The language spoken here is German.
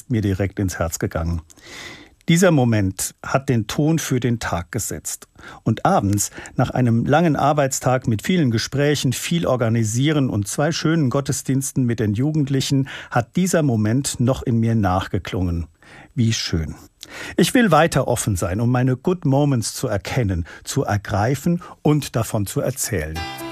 ist mir direkt ins Herz gegangen. Dieser Moment hat den Ton für den Tag gesetzt. Und abends, nach einem langen Arbeitstag mit vielen Gesprächen, viel Organisieren und 2 schönen Gottesdiensten mit den Jugendlichen, hat dieser Moment noch in mir nachgeklungen. Wie schön. Ich will weiter offen sein, um meine Good Moments zu erkennen, zu ergreifen und davon zu erzählen.